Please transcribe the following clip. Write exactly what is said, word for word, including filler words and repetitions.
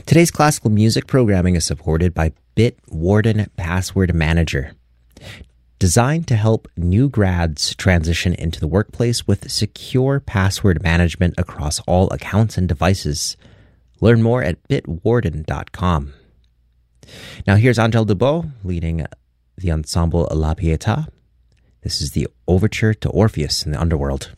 Today's classical music programming is supported by Bitwarden Password Manager. Designed to help new grads transition into the workplace with secure password management across all accounts and devices. Learn more at bitwarden dot com. Now here's Angèle Dubos leading the ensemble La Pietà. This is the Overture to Orpheus in the Underworld.